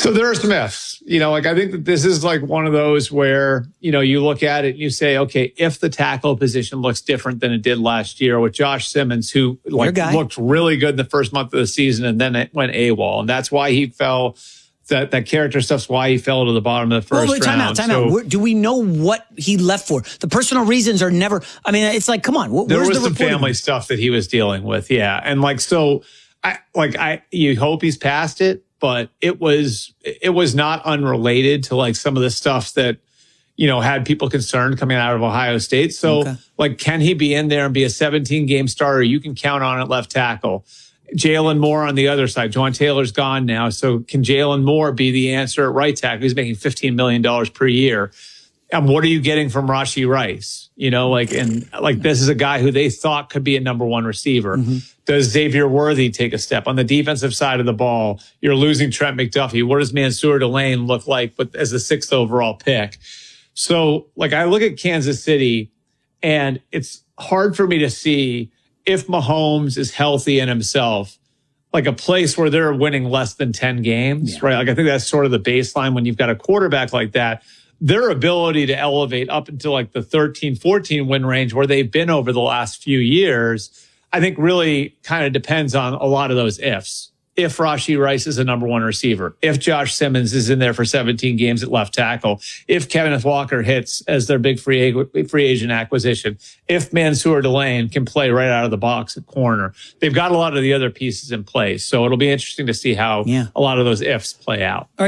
So there are some ifs, like I think that this is like one of those where, you look at it and you say, okay, if the tackle position looks different than it did last year with Josh Simmons, who looked really good in the first month of the season and then it went AWOL. And that's why he fell. That character stuff's why he fell to the bottom of the first round. Time out. Do we know what he left for? The personal reasons are never. I mean, it's like, come on. There was some family stuff that he was dealing with, yeah, and you hope he's past it, but it was not unrelated to like some of the stuff that had people concerned coming out of Ohio State. So can he be in there and be a 17-game starter? You can count on it left tackle. Jalen Moore on the other side. John Taylor's gone now. So can Jalen Moore be the answer at right tackle? He's making $15 million per year. And what are you getting from Rashee Rice? This is a guy who they thought could be a number one receiver. Mm-hmm. Does Xavier Worthy take a step? On the defensive side of the ball, you're losing Trent McDuffie. What does Mansour Delane look like as the 6th overall pick? So, I look at Kansas City, and it's hard for me to see if Mahomes is healthy in himself, like a place where they're winning less than 10 games, right? I think that's sort of the baseline when you've got a quarterback like that. Their ability to elevate up into the 13, 14 win range where they've been over the last few years, I think really kind of depends on a lot of those ifs. If Rashee Rice is a number one receiver, if Josh Simmons is in there for 17 games at left tackle, if Kenneth Walker hits as their big free agent acquisition, if Mansour Delane can play right out of the box at corner, they've got a lot of the other pieces in place. So it'll be interesting to see how a lot of those ifs play out. All right.